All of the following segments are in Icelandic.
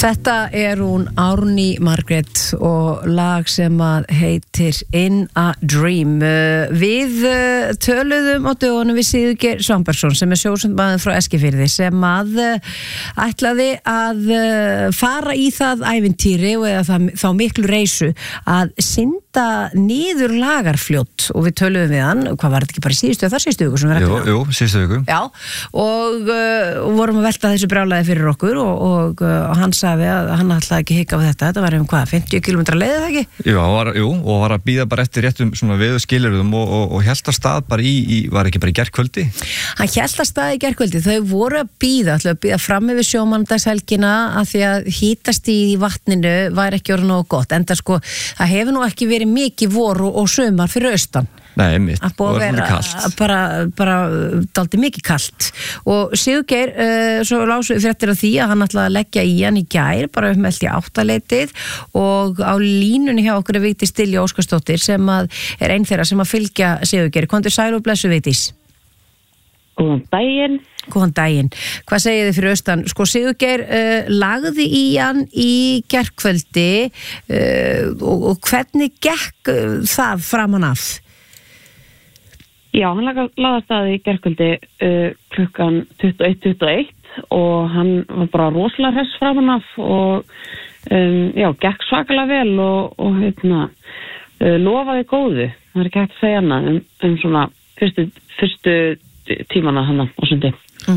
Þetta hún Árný Margrét og lag sem að heitir In a Dream. Við töluðum á dögunum við Sigurgeir Svambergsson sem sjósundmaður frá Eskifirði sem að ætlaði að fara í það ævintýri og eða þá miklu reisu að synda niður Lagarfljót og við töluðum við hann, hvað var þetta ekki bara í síðustu eða þar síðustu viku sem við rættum? Jú, síðustu viku. Já, og vorum að velta þessu brjálæði fyrir okkur og hann sagði að hann ætlaði ekki hika á þetta var hvað, 50 km leið eða ekki? Og var að bíða bara eftir réttum svona veðurskilyrðum og hélt að stað bara var ekki bara í gærkvöldi? Hann hélt að stað í gærkvöldi, þau voru að bíða fram yfir sjómandagshelgina að því að hítastigið í vatninu var ekki orðið nógu gott, enda sko það hefur nú ekki verið mikið vor og sumar fyrir austan. Nei, mitt, að búið að vera bara dálítið mikið kalt og Sigurgeir svo lásu fréttir af því að hann ætlaði að leggja í hann í gær bara uppmeldi 8-leytið og á línunni hjá okkur Vigdís Diljá Óskarsdóttir sem að einn þeirra sem að fylgja Sigurgeir. Komdu sæl og blessu Vigdís. Góðan daginn. Góðan daginn. Hvað segið þið fyrir austan? Sko Sigurgeir lagði í hann í gærkvöldi og hvernig gekk það framan af? Já, hann lagði að staði í gærkvöldi klukkan 21:21 og hann var bara rosalega hress framan af og gekk svakalega vel og lofaði góðu. Það ekki hægt að segja annað svona fyrstu tímana hann á sundi.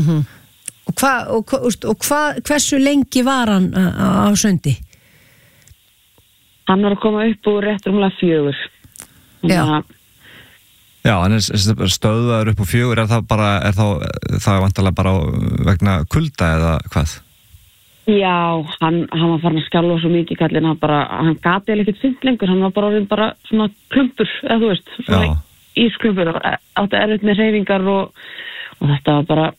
Og hversu lengi var hann á sundi? Hann var að koma upp úr rétt rúmlega 4. Já. Já, hann stöðvaður upp á 4, er það vantarlega bara vegna kulda eða hvað? Já, hann var farin að skjálfa svo mikið kallinn, hann gat eða ekkert synt lengur, hann var bara orðin bara svona klumpur, eða þú veist, svona ísklumpur og átti erfitt með hreyfingar og þetta var bara,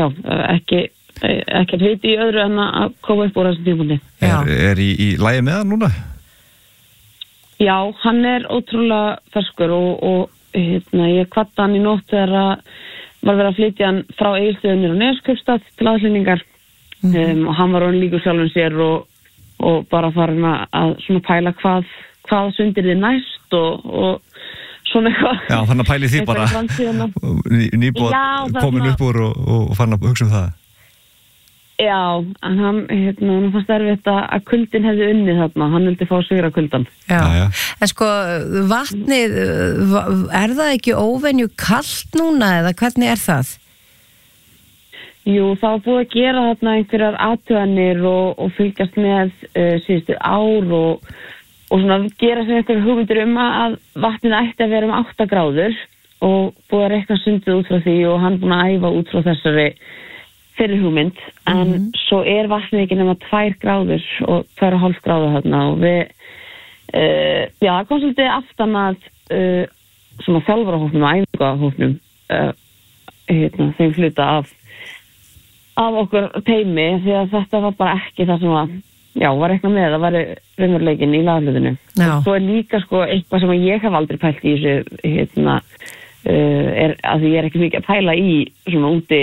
ekki viti í öðru en að koma upp úr þessum tímapunkti. Er í lagi með hann núna? Já, hann er ótrúlega ferskur og ég kvaddi hann í nótt þegar var verið að flytja hann frá Egilsstöðum á Neskaupstað til aðhlýningar og hann var orðinn líkur sjálfum sér og bara farin að svona pæla hvað sundir þið næst og svona eitthvað. Já, fann að pæli því bara nýbúið komin upp úr og fann að hugsa það. Já, en hann fannst erfitt að kuldin hefði unnið þarna, hann vildi fá sigra kuldan. Já. En sko, vatnið, það ekki óvenju kalt núna eða hvernig það? Jú, það var búið að gera þarna einhverjar athuganir og fylgjast með síðustu ár og svona gera sem einhverjar hugmyndir að vatnið ætti að vera 8 gráður og búið að rekna sundið út frá því og hann búið að æfa út frá þessari fyrir hugmynd, en svo vatnið ekki nema 2 gráður og 2,5 gráður þarna og við það kom svolítið aftan að svona þjálfarahópnum og æfingahópnum þeim hluta af okkur teimi því að þetta var bara ekki það sem var eitthvað með, það var raunveruleikinn í laghlutinu. Og svo líka sko eitthvað sem ég hef aldrei pælt í þessu að því ég ekki mikið að pæla í svona úti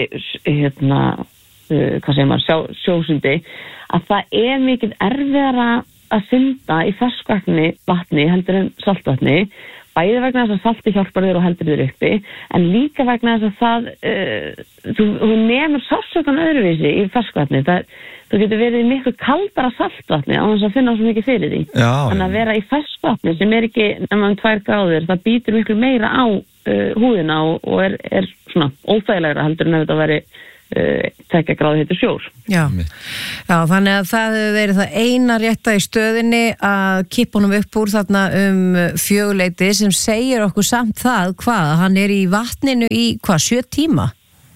hvað segir maður, sjósundi að það mikið erfiðara að synda í ferskvatni heldur en saltvatni, bæði vegna þess að salti hjálpar þér og heldur þér uppi en líka vegna þess að það þú nemur sársökan öðruvísi í ferskvatni, þú getur verið miklu kaldara saltvatni á þess að finna svo mikið fyrir því. Þannig að vera í ferskvatni sem ekki nema 2 gráður, það býtur miklu meira á húðina og er svona óþægilegra heldur en ef þetta veri 2 gráðu heitur sjór. Já, þannig að það verið það eina rétta í stöðinni að kippa honum upp úr þarna 4 sem segir okkur samt það hann er í vatninu í 7 tíma?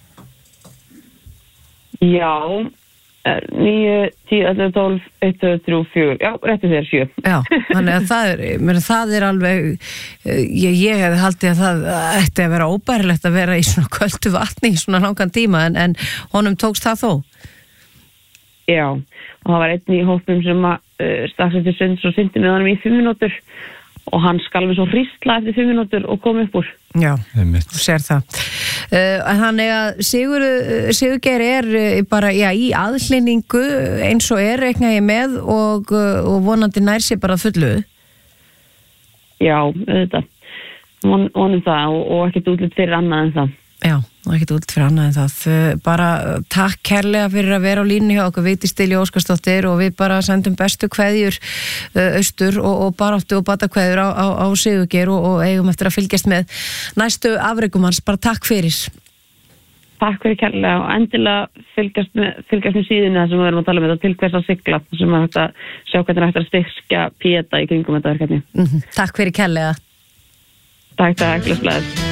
Já, 9, 10, 11, 12, 1, 2, 3, 4 já, rétti þér 7 Já, þannig að það er alveg ég hefði haldið að það ætti að vera óbærilegt að vera í svona köldu vatni í svona langan tíma en honum tókst það þó Já, og það var einn í hópnum sem strax eftir sund svo syndi með honum í 5 mínútur og hann skalfi svo hristla eftir 5 mínútur og kom upp úr Já, þú sér það Þannig að Sigurgeir bara í aðhlynningu eins og reikna ég með og vonandi nær sér bara fullu. Já, þetta vonum það og ekkert útlit fyrir annað en það. Já, og ekkert útlit fyrir annað en það. Bara takk kærlega fyrir að vera á línunni hjá okkur, Vigdís Diljá Óskarsdóttir, og við bara sendum bestu kveðjur austur og baráttu og batakveðjur á Sigurgeir og eigum eftir að fylgjast með næstu afrekum hans. Bara takk fyrir. Takk fyrir kærlega og endilega fylgjast með síðuna sem við erum að tala um þetta, til hvers að sigla, sem að hægt að sjá hvernig hægt að styrkja Píeta í kringum þetta verkefni. Takk fyrir kærlega. Takk, bless.